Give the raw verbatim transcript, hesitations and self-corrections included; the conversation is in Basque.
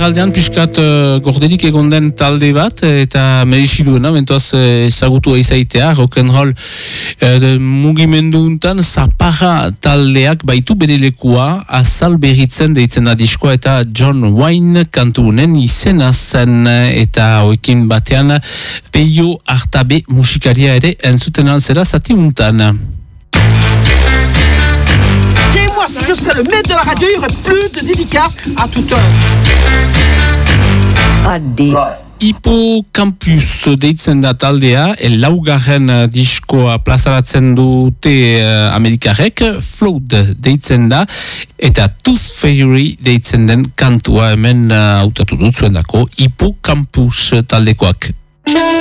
iparraldean piskat uh, gorderik egon den talde bat, eta mereixi-duena, mentoaz ezagutu izaitea, rock'n'roll uh, mugimendu untan zaparra taldeak baitu bere lekua, azal berritzen deitzen da diskoa, eta John Wayne kantunen izena zen, eta hoekin batean Peio Artabe musikaria ere entzuten alzera zati untan. Moi, si je serais le maître de la radio, il y aurait plus de dédicaces à toute heure. Adi. Hippocampus deitzen da taldea, laugarren diskoa plazaratzen dute uh, Amerikarek, Float deitzen da, eta Tooth Fairy deitzen den kantua hemen uh, hautatu dut zuendako Hippocampus taldekoak.